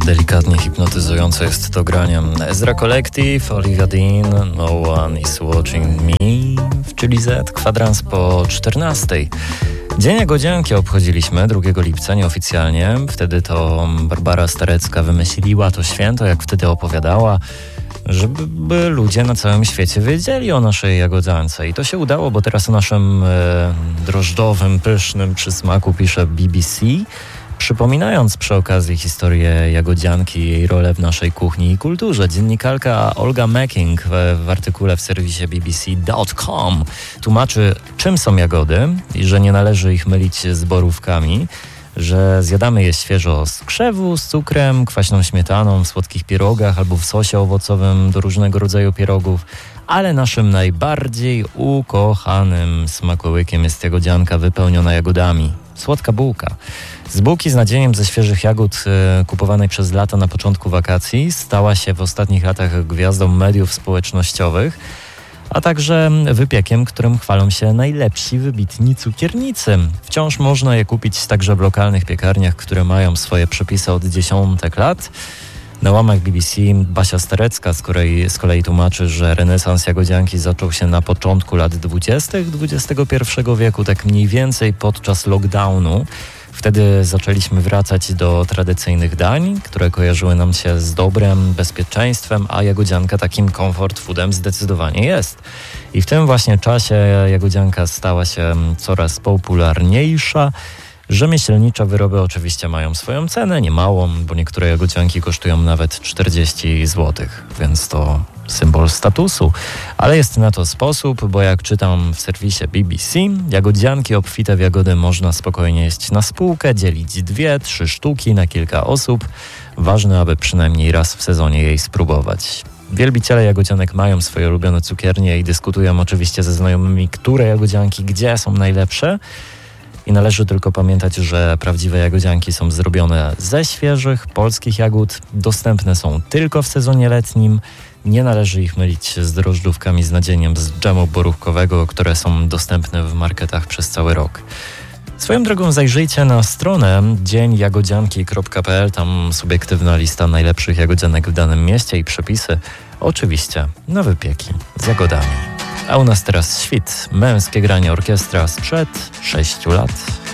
delikatnie hipnotyzujące jest to granie. Ezra Collective, Olivia Dean, No One Is Watching Me, czyli Z, kwadrans po 14. Dzień Jagodzianki obchodziliśmy 2 lipca nieoficjalnie. Wtedy to Barbara Starecka wymyśliła to święto, jak wtedy opowiadała, żeby ludzie na całym świecie wiedzieli o naszej jagodzance. I to się udało, bo teraz o naszym drożdżowym, pysznym przysmaku pisze BBC, przypominając przy okazji historię jagodzianki i jej rolę w naszej kuchni i kulturze. Dziennikarka Olga Mecking w artykule w serwisie bbc.com tłumaczy, czym są jagody i że nie należy ich mylić z borówkami, że zjadamy je świeżo z krzewu, z cukrem, kwaśną śmietaną, w słodkich pierogach albo w sosie owocowym do różnego rodzaju pierogów, ale naszym najbardziej ukochanym smakołykiem jest jagodzianka wypełniona jagodami. Słodka bułka. Z bułki z nadzieniem ze świeżych jagód kupowanej przez lata na początku wakacji stała się w ostatnich latach gwiazdą mediów społecznościowych, a także wypiekiem, którym chwalą się najlepsi, wybitni cukiernicy. Wciąż można je kupić także w lokalnych piekarniach, które mają swoje przepisy od dziesiątek lat. Na łamach BBC Basia Starecka z kolei tłumaczy, że renesans jagodzianki zaczął się na początku lat 20. XXI wieku, tak mniej więcej podczas lockdownu. Wtedy zaczęliśmy wracać do tradycyjnych dań, które kojarzyły nam się z dobrem, bezpieczeństwem, a jagodzianka takim comfort foodem zdecydowanie jest. I w tym właśnie czasie jagodzianka stała się coraz popularniejsza. Rzemieślnicze wyroby oczywiście mają swoją cenę, niemałą, bo niektóre jagodzianki kosztują nawet 40 zł, więc to symbol statusu. Ale jest na to sposób, bo jak czytam w serwisie BBC, jagodzianki obfite w jagody można spokojnie jeść na spółkę, dzielić 2-3 sztuki na kilka osób. Ważne, aby przynajmniej raz w sezonie jej spróbować. Wielbiciele jagodzianek mają swoje ulubione cukiernie i dyskutują oczywiście ze znajomymi, które jagodzianki gdzie są najlepsze. I należy tylko pamiętać, że prawdziwe jagodzianki są zrobione ze świeżych, polskich jagód. Dostępne są tylko w sezonie letnim. Nie należy ich mylić z drożdżówkami z nadzieniem z dżemu borówkowego, które są dostępne w marketach przez cały rok. Swoją drogą zajrzyjcie na stronę dzienjagodzianki.pl, tam subiektywna lista najlepszych jagodzianek w danym mieście i przepisy, oczywiście na wypieki z jagodami. A u nas teraz świt, męskie granie orkiestra sprzed 6 lat.